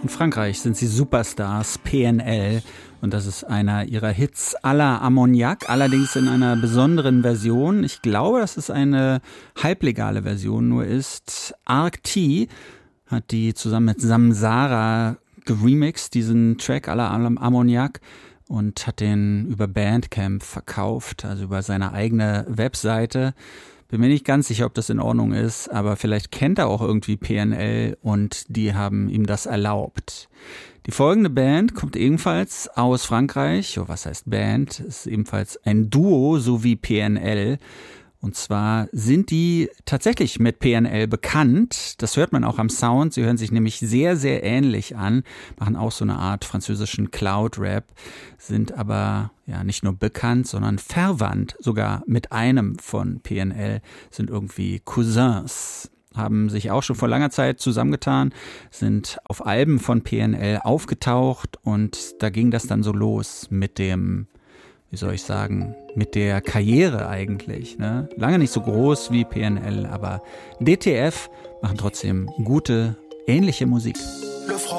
In Frankreich sind sie Superstars, PNL. Und das ist einer ihrer Hits à la Ammoniak, allerdings in einer besonderen Version. Ich glaube, dass es eine halblegale Version nur ist. Arc-T hat die zusammen mit Samsara geremixed, diesen Track à la Ammoniak, und hat den über Bandcamp verkauft, also über seine eigene Webseite. Bin mir nicht ganz sicher, ob das in Ordnung ist, aber vielleicht kennt er auch irgendwie PNL und die haben ihm das erlaubt. Die folgende Band kommt ebenfalls aus Frankreich. Oh, was heißt Band? Ist ebenfalls ein Duo, so wie PNL. Und zwar sind die tatsächlich mit PNL bekannt. Das hört man auch am Sound. Sie hören sich nämlich sehr, sehr ähnlich an, machen auch so eine Art französischen Cloud-Rap, sind aber ja nicht nur bekannt, sondern verwandt sogar mit einem von PNL, sind irgendwie Cousins. Haben sich auch schon vor langer Zeit zusammengetan, sind auf Alben von PNL aufgetaucht und da ging das dann so los mit dem, wie soll ich sagen, mit der Karriere eigentlich. Ne? Lange nicht so groß wie PNL, aber DTF machen trotzdem gute, ähnliche Musik.